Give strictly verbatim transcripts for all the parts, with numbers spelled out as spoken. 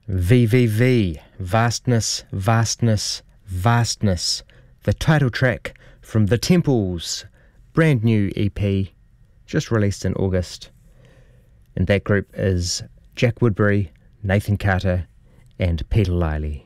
V V V, Vastness, Vastness, Vastness, the title track from The Temples' brand new E P, just released in August. And that group is Jack Woodbury, Nathan Carter, and Peter Liley.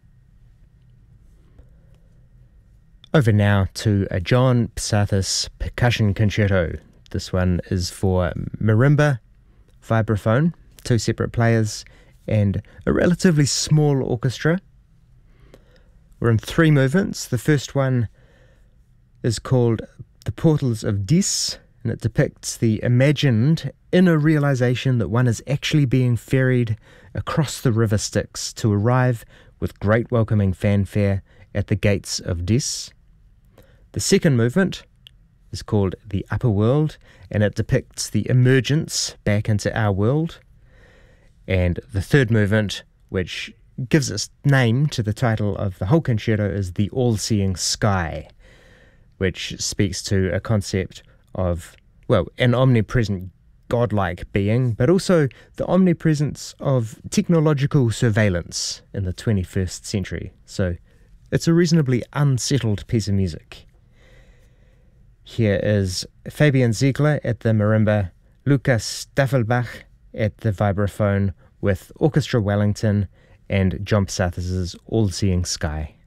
Over now to a John Psathis percussion concerto. This one is for marimba, vibraphone, two separate players, and a relatively small orchestra. We're in three movements. The first one is called The Portals of Dis, and it depicts the imagined inner realization that one is actually being ferried across the river Styx to arrive with great welcoming fanfare at the gates of Dis. The second movement is called The Upper World, and it depicts the emergence back into our world. And the third movement, which gives its name to the title of the whole concerto, is The All-Seeing Sky, which speaks to a concept of, well, an omnipresent godlike being, but also the omnipresence of technological surveillance in the twenty-first century. So it's a reasonably unsettled piece of music. Here is Fabian Ziegler at the marimba, Lukas Staffelbach at the vibraphone, with Orchestra Wellington and John Psathis' All-Seeing Sky.